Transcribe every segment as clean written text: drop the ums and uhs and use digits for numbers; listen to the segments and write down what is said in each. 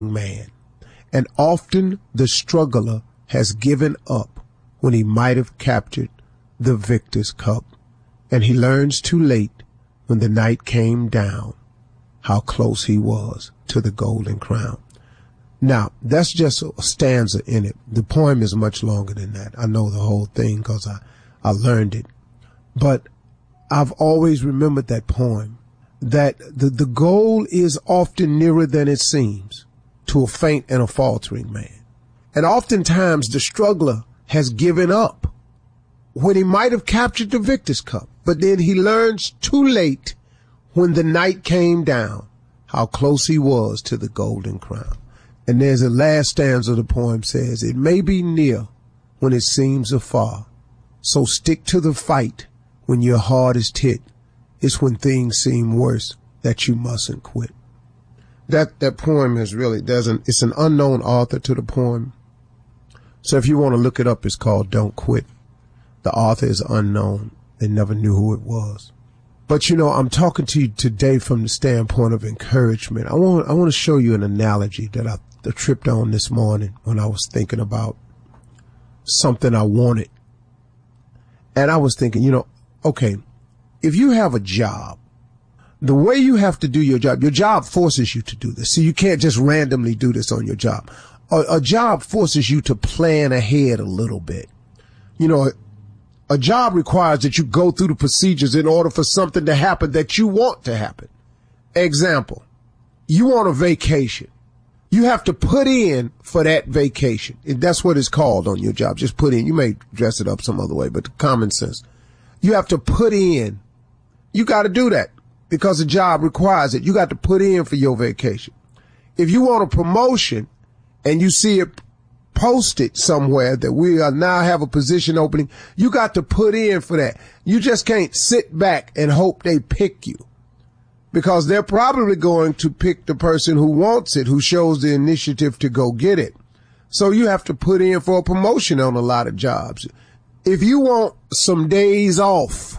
man. And often the struggler has given up when he might have captured the victor's cup. And he learns too late when the night came down how close he was to the golden crown. Now, that's just a stanza in it. The poem is much longer than that. I know the whole thing because I learned it. But I've always remembered that poem, that the goal is often nearer than it seems to a faint and a faltering man. And oftentimes the struggler has given up when he might have captured the victor's cup. But then he learns too late when the night came down how close he was to the golden crown. And there's a last stanza of the poem says, it may be near when it seems afar. So stick to the fight when your hardest hit. It's when things seem worse that you mustn't quit. That poem is really, it's an unknown author to the poem. So if you want to look it up, it's called Don't Quit. The author is unknown. They never knew who it was. But you know, I'm talking to you today from the standpoint of encouragement. I want to show you an analogy that I tripped on this morning when I was thinking about something I wanted. And I was thinking, you know, okay, if you have a job, the way you have to do your job forces you to do this. So you can't just randomly do this on your job. A job forces you to plan ahead a little bit. You know, a job requires that you go through the procedures in order for something to happen that you want to happen. Example, you want a vacation. You have to put in for that vacation. That's what it's called on your job. Just put in. You may dress it up some other way, but common sense. You have to put in. You got to do that because the job requires it. You got to put in for your vacation. If you want a promotion and you see it posted somewhere that we now have a position opening, you got to put in for that. You just can't sit back and hope they pick you, because they're probably going to pick the person who wants it, who shows the initiative to go get it. So you have to put in for a promotion on a lot of jobs. If you want some days off,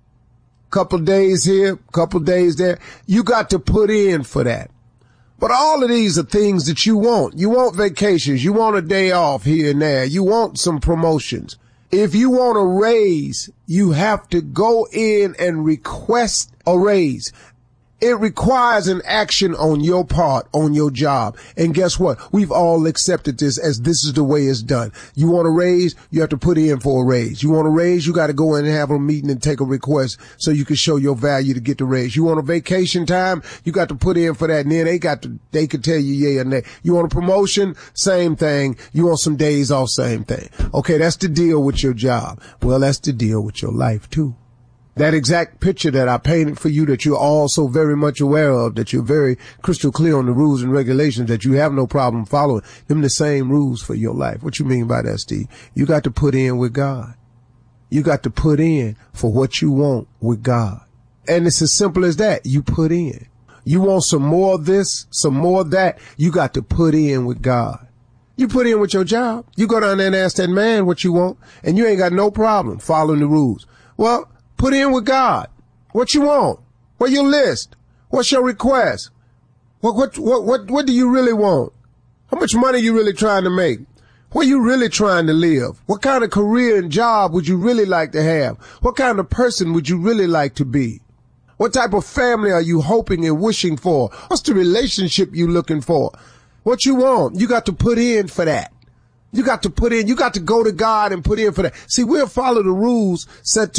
couple days here, couple days there, you got to put in for that. But all of these are things that you want. You want vacations. You want a day off here and there. You want some promotions. If you want a raise, you have to go in and request a raise. It requires an action on your part, on your job. And guess what? We've all accepted this as this is the way it's done. You want a raise, you have to put in for a raise. You want a raise, you got to go in and have a meeting and take a request so you can show your value to get the raise. You want a vacation time, you got to put in for that. And then they could tell you yay or nay. You want a promotion, same thing. You want some days off, same thing. Okay, that's the deal with your job. Well, that's the deal with your life too. That exact picture that I painted for you, that you're all so very much aware of, that you're very crystal clear on the rules and regulations, that you have no problem following them, the same rules for your life. What you mean by that, Steve? You got to put in with God. You got to put in for what you want with God. And it's as simple as that. You put in. You want some more of this, some more of that. You got to put in with God. You put in with your job. You go down there and ask that man what you want, and you ain't got no problem following the rules. Well, put in with God. What you want? What's your list? What's your request? What do you really want? How much money you really trying to make? Where you really trying to live? What kind of career and job would you really like to have? What kind of person would you really like to be? What type of family are you hoping and wishing for? What's the relationship you looking for? What you want? You got to put in for that. You got to put in, you got to go to God and put in for that. See, we'll follow the rules set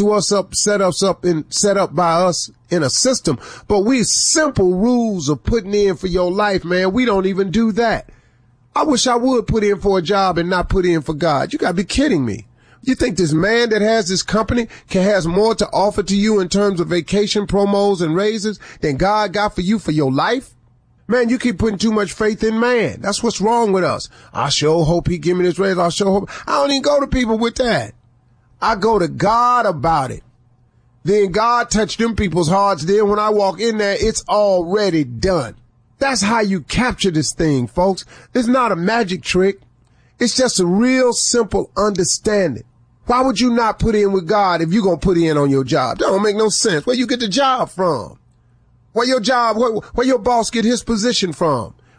up by us in a system, but we simple rules of putting in for your life, man. We don't even do that. I wish I would put in for a job and not put in for God. You gotta be kidding me. You think this man that has this company has more to offer to you in terms of vacation promos and raises than God got for you for your life? Man, you keep putting too much faith in man. That's what's wrong with us. I sure hope he give me this raise. I sure hope. I don't even go to people with that. I go to God about it. Then God touched them people's hearts. Then when I walk in there, it's already done. That's how you capture this thing, folks. It's not a magic trick. It's just a real simple understanding. Why would you not put in with God if you're going to put in on your job? That don't make no sense. Where you get the job from? Where your job, where your boss get his position from?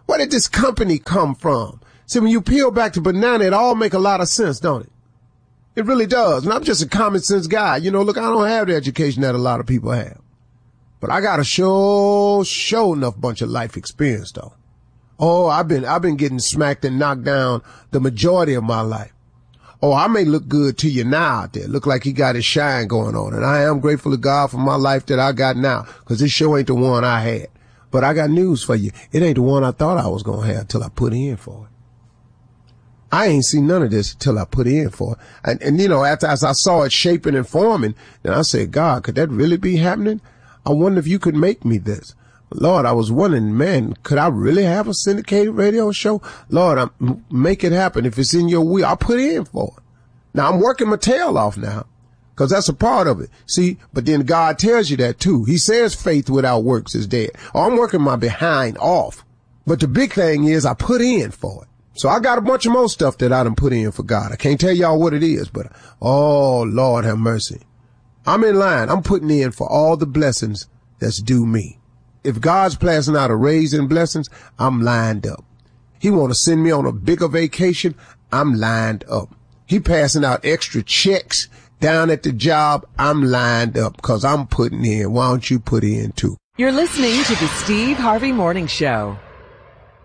Where did this company come from? See, when you peel back the banana, it all make a lot of sense, don't it? It really does. And I'm just a common sense guy. You know, look, I don't have the education that a lot of people have. But I got a show enough bunch of life experience, though. Oh, I've been getting smacked and knocked down the majority of my life. Oh, I may look good to you now out there. Look like he got his shine going on. And I am grateful to God for my life that I got now, because this show ain't the one I had. But I got news for you. It ain't the one I thought I was going to have till I put in for it. I ain't seen none of this till I put in for it. And you know, as I saw it shaping and forming, then I said, God, could that really be happening? I wonder if you could make me this. Lord, I was wondering, man, could I really have a syndicated radio show? Lord, make it happen. If it's in your will, I'll put in for it. Now, I'm working my tail off now, because that's a part of it. See, but then God tells you that too. He says faith without works is dead. Oh, I'm working my behind off. But the big thing is I put in for it. So I got a bunch of more stuff that I done put in for God. I can't tell y'all what it is, but oh, Lord have mercy. I'm in line. I'm putting in for all the blessings that's due me. If God's passing out a raise in blessings, I'm lined up. He want to send me on a bigger vacation, I'm lined up. He passing out extra checks down at the job, I'm lined up because I'm putting in. Why don't you put in too? You're listening to the Steve Harvey Morning Show.